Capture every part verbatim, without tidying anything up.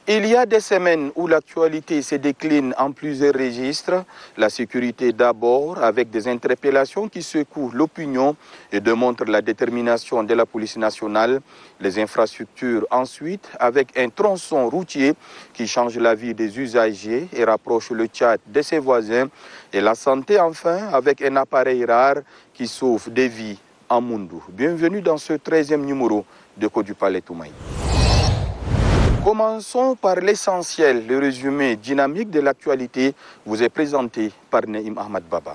Il y a des semaines où l'actualité se décline en plusieurs registres. La sécurité d'abord, avec des interpellations qui secouent l'opinion et démontrent la détermination de la police nationale. Les infrastructures ensuite, avec un tronçon routier qui change la vie des usagers et rapproche le Tchad de ses voisins. Et la santé enfin, avec un appareil rare qui sauve des vies en Moundou. Bienvenue dans ce treizième numéro de Code du Palais Toumaï. Commençons par l'essentiel. Le résumé dynamique de l'actualité vous est présenté par Naïm Ahmad Baba.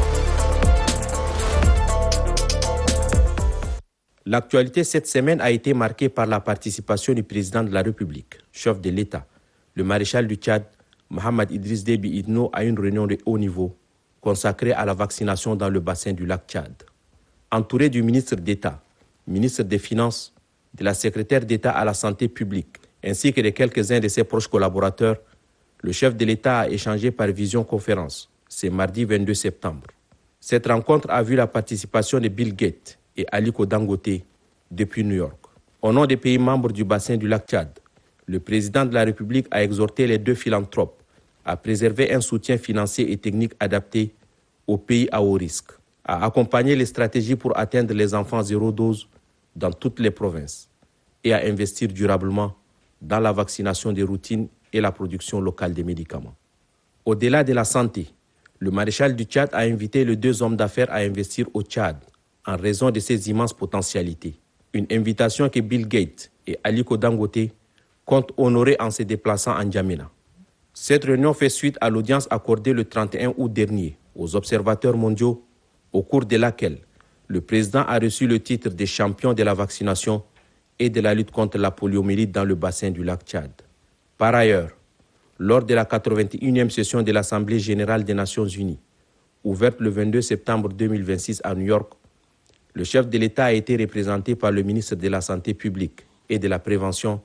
L'actualité cette semaine a été marquée par la participation du président de la République, chef de l'État, le maréchal du Tchad, Mohamed Idriss Déby Itno, à une réunion de haut niveau consacrée à la vaccination dans le bassin du lac Tchad. Entouré du ministre d'État, ministre des Finances, de la secrétaire d'État à la santé publique, ainsi que de quelques-uns de ses proches collaborateurs, le chef de l'État a échangé par visioconférence, ce mardi vingt-deux septembre. Cette rencontre a vu la participation de Bill Gates et Aliko Dangote depuis New York. Au nom des pays membres du bassin du lac Tchad, le président de la République a exhorté les deux philanthropes à préserver un soutien financier et technique adapté aux pays à haut risque, à accompagner les stratégies pour atteindre les enfants zéro dose dans toutes les provinces et à investir durablement dans la vaccination des routines et la production locale des médicaments. Au-delà de la santé, le maréchal du Tchad a invité les deux hommes d'affaires à investir au Tchad en raison de ses immenses potentialités. Une invitation que Bill Gates et Aliko Dangote comptent honorer en se déplaçant en N'Djamena. Cette réunion fait suite à l'audience accordée le trente et un août dernier aux observateurs mondiaux, au cours de laquelle le président a reçu le titre de champion de la vaccination et de la lutte contre la poliomyélite dans le bassin du lac Tchad. Par ailleurs, lors de la quatre-vingt-et-unième session de l'Assemblée générale des Nations unies, ouverte le vingt-deux septembre deux mille vingt-six à New York, le chef de l'État a été représenté par le ministre de la Santé publique et de la Prévention,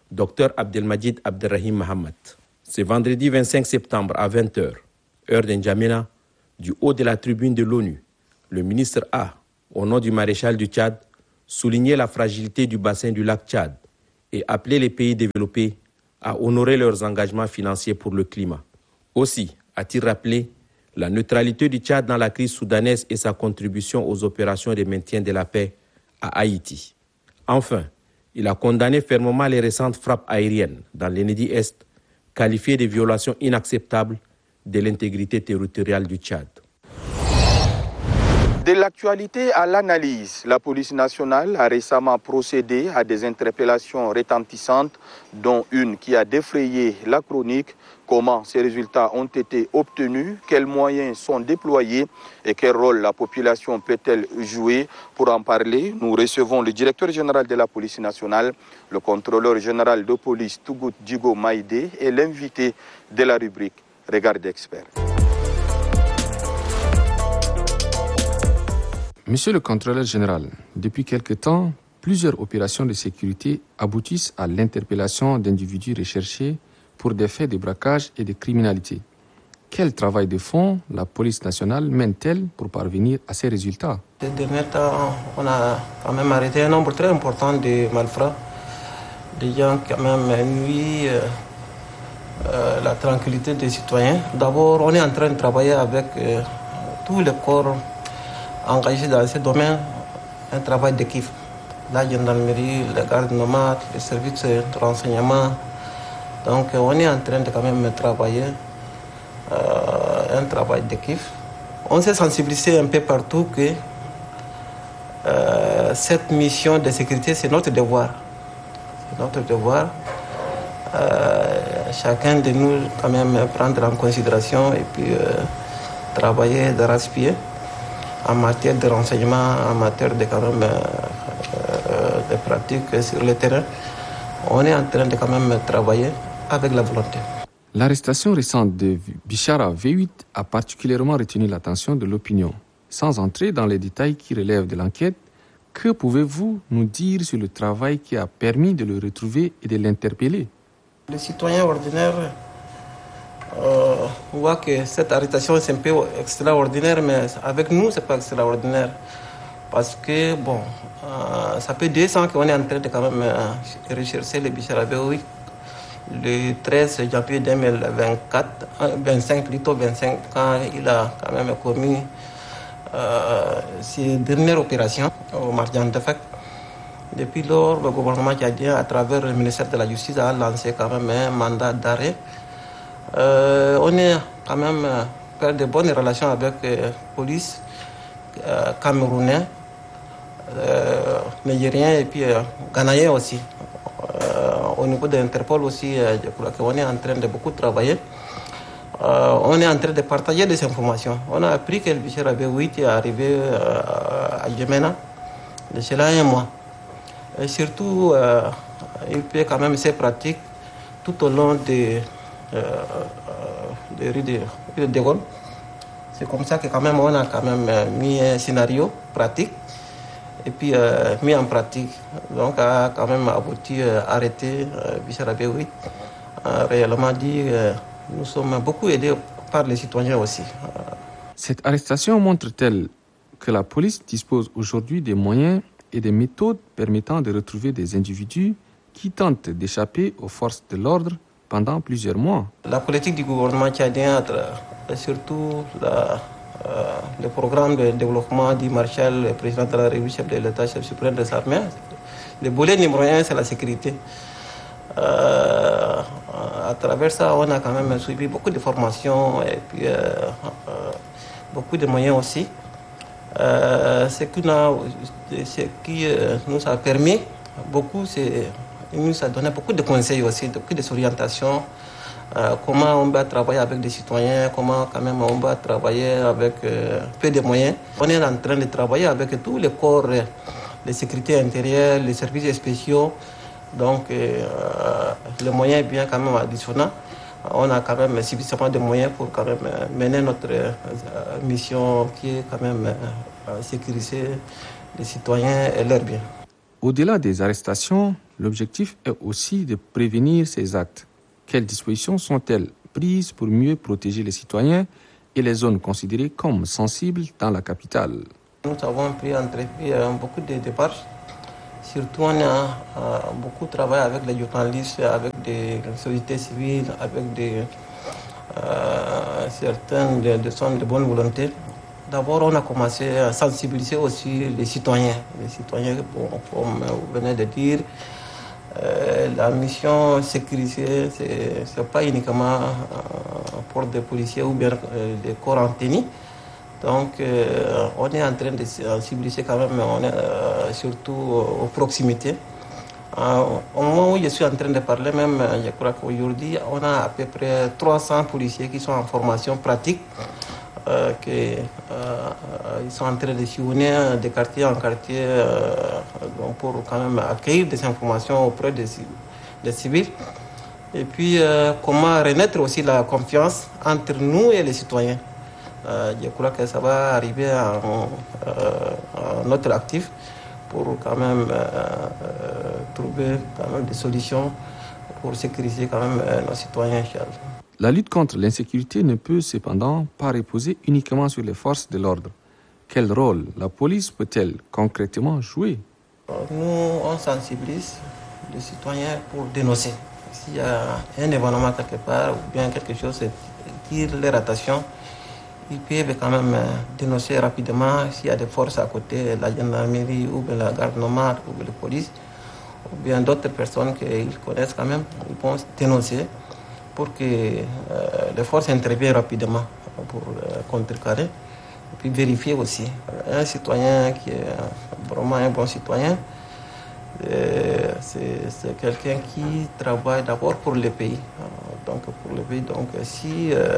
Dr Abdelmadjid Abderrahim Mohamed. Ce vendredi vingt-cinq septembre à vingt heures, heure de N'Djamena, du haut de la tribune de l'ONU, le ministre a, au nom du maréchal du Tchad, souligner la fragilité du bassin du lac Tchad et appeler les pays développés à honorer leurs engagements financiers pour le climat. Aussi, a-t-il rappelé la neutralité du Tchad dans la crise soudanaise et sa contribution aux opérations de maintien de la paix à Haïti. Enfin, il a condamné fermement les récentes frappes aériennes dans l'Ennedi-Est, qualifiées de violations inacceptables de l'intégrité territoriale du Tchad. De l'actualité à l'analyse, la police nationale a récemment procédé à des interpellations retentissantes, dont une qui a défrayé la chronique. Comment ces résultats ont été obtenus, quels moyens sont déployés et quel rôle la population peut-elle jouer? Pour en parler, nous recevons le directeur général de la police nationale, le contrôleur général de police Tougout Djigo Maïdé et l'invité de la rubrique Regard d'expert. Monsieur le contrôleur général, depuis quelque temps, plusieurs opérations de sécurité aboutissent à l'interpellation d'individus recherchés pour des faits de braquage et de criminalité. Quel travail de fond la police nationale mène-t-elle pour parvenir à ces résultats? Ces derniers temps, on a quand même arrêté un nombre très important de malfrats, des gens qui quand même nuisent euh, euh, la tranquillité des citoyens. D'abord, on est en train de travailler avec euh, tous les corps engagés dans ce domaine, un travail d'équipe. La gendarmerie, les gardes nomades, les services de renseignement. Donc on est en train de quand même travailler euh, un travail d'équipe. On s'est sensibilisé un peu partout que euh, cette mission de sécurité, c'est notre devoir. C'est notre devoir. Euh, chacun de nous quand même prendre en considération et puis euh, travailler d'arrache-pied en matière de renseignement, en matière de, quand même, euh, de pratiques sur le terrain. On est en train de quand même travailler avec la volonté. L'arrestation récente de Bichara V huit a particulièrement retenu l'attention de l'opinion. Sans entrer dans les détails qui relèvent de l'enquête, que pouvez-vous nous dire sur le travail qui a permis de le retrouver et de l'interpeller? Les citoyens ordinaires Euh, on voit que cette arrestation c'est un peu extraordinaire, mais avec nous c'est pas extraordinaire parce que bon, euh, ça fait deux ans qu'on est en train de quand même euh, rechercher les Bichara V huit le treize janvier deux mille vingt-quatre, vingt-cinq plutôt vingt-cinq, quand il a quand même commis euh, ses dernières opérations au Marjan Defek. Depuis lors, le gouvernement tchadien, à travers le ministère de la Justice, a lancé quand même un mandat d'arrêt. Euh, on est quand même euh, de bonnes relations avec la euh, police euh, camerounais, euh, nigérien et puis euh, ghanéen aussi. Euh, au niveau de l'Interpol aussi, euh, je crois qu'on est en train de beaucoup travailler. Euh, on est en train de partager des informations. On a appris que le Bichir Abéouit est arrivé euh, à Djamena de cela un mois. Et surtout, euh, il fait quand même ses pratiques tout au long des euh, de rue de, de, de Gaulle. C'est comme ça que quand même on a quand même mis un scénario pratique et puis euh, mis en pratique. Donc a quand même abouti à euh, arrêter euh, Bichir Abéouit. A réellement dit euh, nous sommes beaucoup aidés par les citoyens aussi. Cette arrestation montre-t-elle que la police dispose aujourd'hui des moyens et des méthodes permettant de retrouver des individus qui tentent d'échapper aux forces de l'ordre pendant plusieurs mois? La politique du gouvernement tchadien, surtout la, euh, le programme de développement du maréchal, le président de la République, chef de l'État, chef suprême des armées, le volet numéro un, c'est la sécurité. Euh, à travers ça, on a quand même suivi beaucoup de formations et puis euh, euh, beaucoup de moyens aussi. Euh, ce qui, a, ce qui euh, nous a permis beaucoup, c'est il nous a donné beaucoup de conseils aussi, beaucoup de orientations, euh, comment on va travailler avec des citoyens, comment quand même on va travailler avec euh, peu de moyens. On est en train de travailler avec tous les corps euh, de sécurité intérieure, les services spéciaux, donc euh, les moyens est bien quand même additionnel. On a quand même suffisamment de moyens pour quand même mener notre euh, mission qui est quand même euh, sécuriser les citoyens et leurs biens. Au-delà des arrestations, l'objectif est aussi de prévenir ces actes. Quelles dispositions sont-elles prises pour mieux protéger les citoyens et les zones considérées comme sensibles dans la capitale? Nous avons pris entrepris euh, beaucoup de démarches. Surtout, on a euh, beaucoup travaillé avec les journalistes, avec des sociétés civiles, avec des, euh, certaines de, de zones de bonne volonté. D'abord, on a commencé à sensibiliser aussi les citoyens. Les citoyens, bon, comme vous venez de dire, euh, la mission sécurisée, ce n'est pas uniquement euh, pour des policiers ou bien euh, des corps en tenue. Donc, euh, on est en train de sensibiliser quand même, on est euh, surtout aux proximités. Euh, au moment où je suis en train de parler, même, je crois qu'aujourd'hui, on a à peu près trois cents policiers qui sont en formation pratique. Euh, qui euh, ils sont en train de sillonner de quartier en quartier euh, donc pour quand même accueillir des informations auprès des, des civils. Et puis, euh, comment renaître aussi la confiance entre nous et les citoyens. Euh, je crois que ça va arriver à, à, à notre actif pour quand même euh, euh, trouver quand même des solutions pour sécuriser quand même euh, nos citoyens. La lutte contre l'insécurité ne peut cependant pas reposer uniquement sur les forces de l'ordre. Quel rôle la police peut-elle concrètement jouer? Nous, on sensibilise les citoyens pour dénoncer. S'il y a un événement quelque part ou bien quelque chose qui attire leur attention, ils peuvent quand même dénoncer rapidement s'il y a des forces à côté, la gendarmerie ou bien la garde nomade ou bien la police, ou bien d'autres personnes qu'ils connaissent quand même, ils vont dénoncer pour que euh, les forces interviennent rapidement pour euh, contrecarrer et puis vérifier aussi. Un citoyen qui est vraiment un bon citoyen, euh, c'est, c'est quelqu'un qui travaille d'abord pour le pays. Donc pour le pays, donc si euh,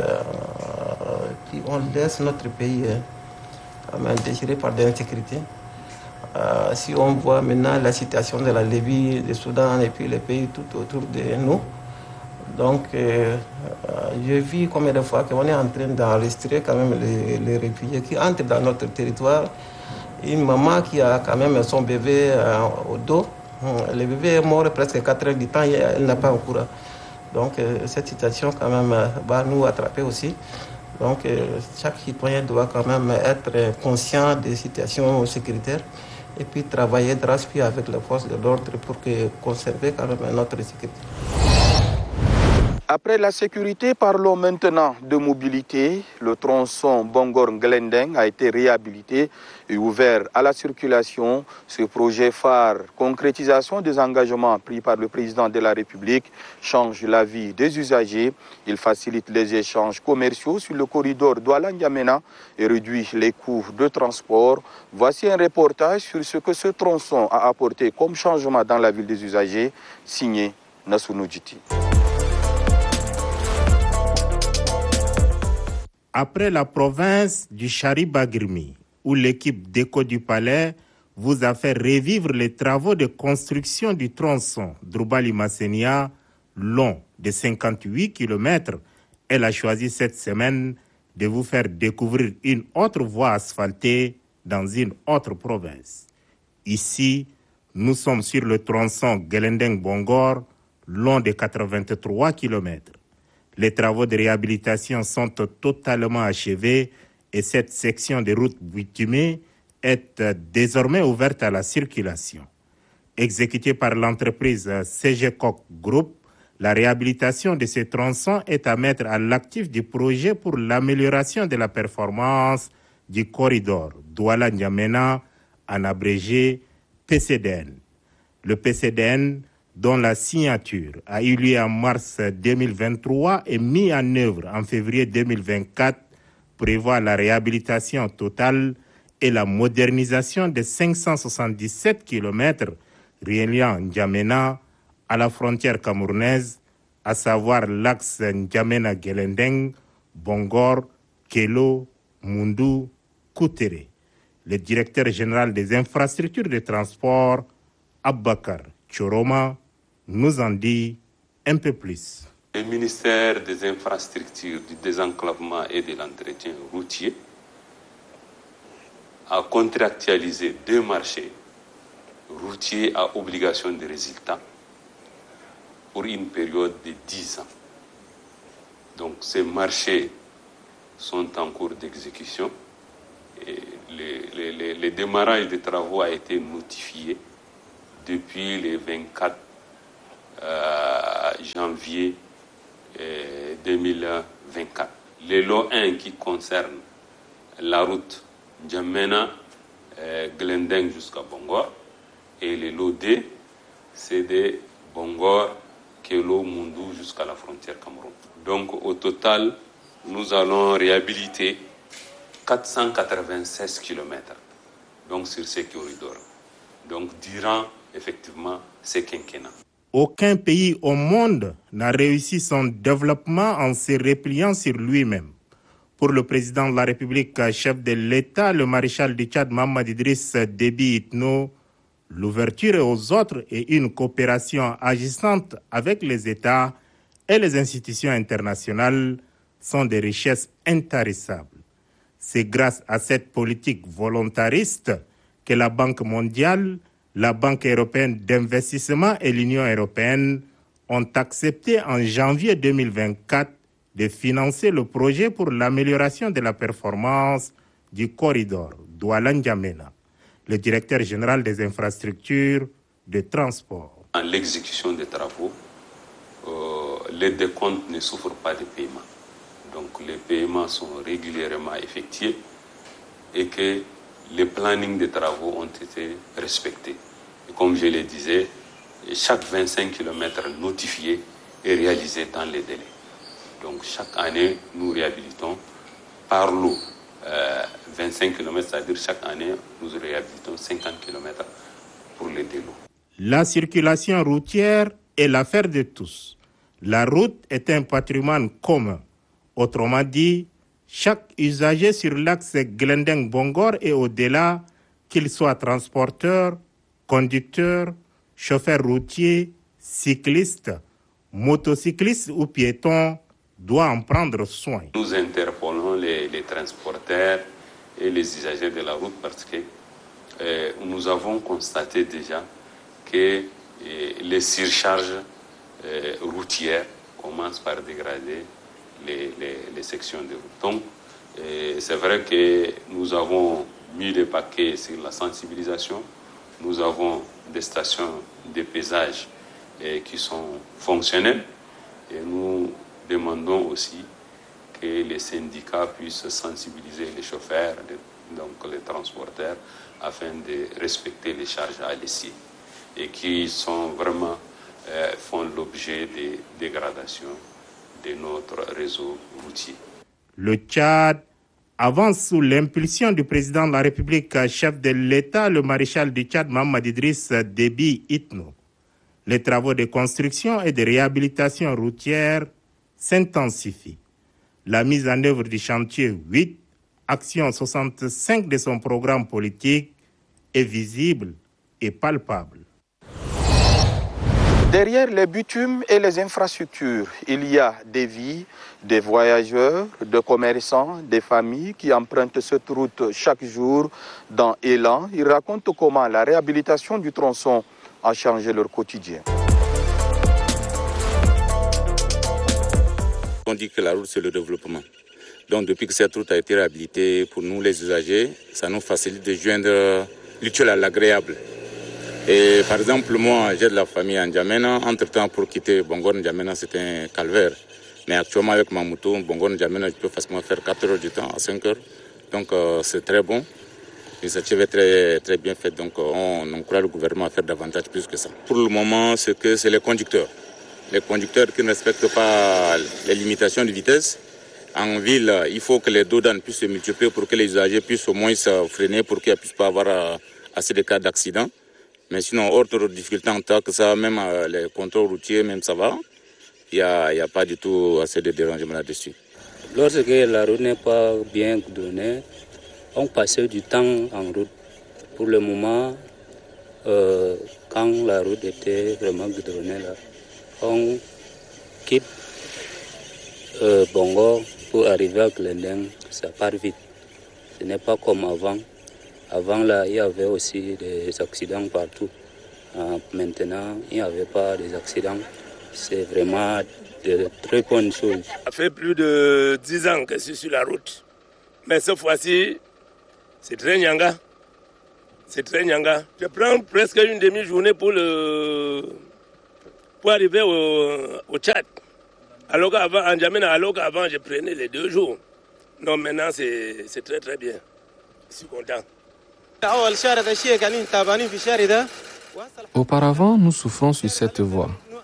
on laisse notre pays euh, déchiré par de l'insécurité, euh, si on voit maintenant la situation de la Libye, du Soudan et puis les pays tout autour de nous, donc, euh, j'ai vu combien de fois qu'on est en train d'enregistrer quand même les, les réfugiés qui entrent dans notre territoire. Une maman qui a quand même son bébé euh, au dos, le bébé est mort presque quatre heures du temps et elle n'a pas un courant. Donc, euh, cette situation quand même va nous attraper aussi. Donc, euh, chaque citoyen doit quand même être conscient des situations sécuritaires et puis travailler d'arrache-pied avec les forces de l'ordre pour que, conserver quand même notre sécurité. Après la sécurité, parlons maintenant de mobilité. Le tronçon Bongor-Glendeng a été réhabilité et ouvert à la circulation. Ce projet phare, concrétisation des engagements pris par le président de la République, change la vie des usagers. Il facilite les échanges commerciaux sur le corridor Douala-N'Djamena et réduit les coûts de transport. Voici un reportage sur ce que ce tronçon a apporté comme changement dans la ville des usagers, signé Nassounou Djiti. Après la province du Chari-Bagirmi, où l'équipe d'Éco du Palais vous a fait revivre les travaux de construction du tronçon Droubali-Massenia, long de cinquante-huit kilomètres, elle a choisi cette semaine de vous faire découvrir une autre voie asphaltée dans une autre province. Ici, nous sommes sur le tronçon Glendeng-Bongor, long de quatre-vingt-trois kilomètres. Les travaux de réhabilitation sont totalement achevés et cette section de route bitumée est désormais ouverte à la circulation. Exécutée par l'entreprise C G Coq Group, la réhabilitation de ce tronçon est à mettre à l'actif du projet pour l'amélioration de la performance du corridor Douala-N'Djamena, en abrégé P C D N. Le P C D N, dont la signature a eu lieu en mars deux mille vingt-trois et mis en œuvre en février deux mille vingt-quatre, prévoit la réhabilitation totale et la modernisation de cinq cent soixante-dix-sept kilomètres reliant N'Djamena à la frontière camerounaise, à savoir l'axe N'Djamena-Glendeng, Bongor, Kelo, Mundu, Koutere. Le directeur général des infrastructures de transport, Abakar Choroma, nous en dit un peu plus. Le ministère des Infrastructures, du Désenclavement et de l'Entretien routier a contractualisé deux marchés routiers à obligation de résultat pour une période de dix ans. Donc ces marchés sont en cours d'exécution et le, le, le démarrage des travaux a été notifié depuis le vingt-quatre euh, janvier euh, deux mille vingt-quatre. Le lot un qui concerne la route N'Djamena, euh, Glendeng jusqu'à Bongor, et le lot deux, c'est de Bongor, Kelo, Mundu jusqu'à la frontière Cameroun. Donc au total, nous allons réhabiliter quatre cent quatre-vingt-seize kilomètres donc, sur ces corridors. Donc durant effectivement ces quinquennats. Aucun pays au monde n'a réussi son développement en se repliant sur lui-même. Pour le président de la République, chef de l'État, le maréchal du Tchad, Mohamed Idriss Déby Itno, l'ouverture aux autres et une coopération agissante avec les États et les institutions internationales sont des richesses intarissables. C'est grâce à cette politique volontariste que la Banque mondiale, la Banque européenne d'investissement et l'Union européenne ont accepté en janvier deux mille vingt-quatre de financer le projet pour l'amélioration de la performance du corridor Douala-N'Djamena. Le directeur général des infrastructures de transport. En l'exécution des travaux, euh, les décomptes ne souffrent pas de paiement. Donc les paiements sont régulièrement effectués et que les plannings des travaux ont été respectés. Et comme je le disais, chaque vingt-cinq kilomètres notifiés est réalisé dans les délais. Donc chaque année, nous réhabilitons par lot euh, vingt-cinq kilomètres, c'est-à-dire chaque année, nous réhabilitons cinquante kilomètres pour les délots. La circulation routière est l'affaire de tous. La route est un patrimoine commun. Autrement dit, chaque usager sur l'axe Glendeng-Bongor et au-delà, qu'il soit transporteur, conducteur, chauffeur routier, cycliste, motocycliste ou piéton, doit en prendre soin. Nous interpellons les, les transporteurs et les usagers de la route parce que euh, nous avons constaté déjà que euh, les surcharges euh, routières commencent par dégrader les, les, les sections de route. Donc, euh, c'est vrai que nous avons mis des paquets sur la sensibilisation. Nous avons des stations de pesage euh, qui sont fonctionnelles. Et nous demandons aussi que les syndicats puissent sensibiliser les chauffeurs, donc les transporteurs, afin de respecter les charges à l'essier et qui sont vraiment euh, font l'objet de dégradations de notre réseau routier. Le Tchad avance sous l'impulsion du président de la République, chef de l'État, le maréchal du Tchad, Mohamed Idriss Déby Itno. Les travaux de construction et de réhabilitation routière s'intensifient. La mise en œuvre du chantier huit, action soixante-cinq de son programme politique, est visible et palpable. Derrière les bitumes et les infrastructures, il y a des vies, des voyageurs, des commerçants, des familles qui empruntent cette route chaque jour dans Élan. Ils racontent comment la réhabilitation du tronçon a changé leur quotidien. On dit que la route, c'est le développement. Donc, depuis que cette route a été réhabilitée, pour nous, les usagers, ça nous facilite de joindre l'utile à l'agréable. Et par exemple, moi, j'ai de la famille à N'Djamena. Entre-temps, pour quitter Bongo N'Djamena, c'était un calvaire. Mais actuellement, avec ma moto, Bongo N'Djamena, je peux facilement faire quatre heures du temps à cinq heures. Donc, euh, c'est très bon. L'initiative est très, très bien faite. Donc, on, on encourage le gouvernement à faire davantage plus que ça. Pour le moment, c'est que c'est les conducteurs. Les conducteurs qui ne respectent pas les limitations de vitesse. En ville, il faut que les douanes puissent se multiplier pour que les usagers puissent au moins se freiner pour qu'il ne puisse pas avoir assez de cas d'accident. Mais sinon, autre difficulté en tant que ça, même euh, les contrôles routiers, même ça va. Il n'y a, a pas du tout assez de dérangement là-dessus. Lorsque la route n'est pas bien goudronnée, on passait du temps en route. Pour le moment, euh, quand la route était vraiment goudronnée, là, on quitte euh, Bongo pour arriver à Glendeng, ça part vite. Ce n'est pas comme avant. Avant, là, il y avait aussi des accidents partout. Euh, maintenant, il n'y avait pas des accidents. C'est vraiment de très bonnes choses. Ça fait plus de dix ans que je suis sur la route. Mais cette fois-ci, c'est très nyanga. C'est très nyanga. Je prends presque une demi-journée pour, le... pour arriver au, au Tchad. Alors qu'avant, en N'Djamena, alors qu'avant, je prenais les deux jours. Non, maintenant, c'est, c'est très très bien. Je suis content. Auparavant, nous souffrons sur cette voie.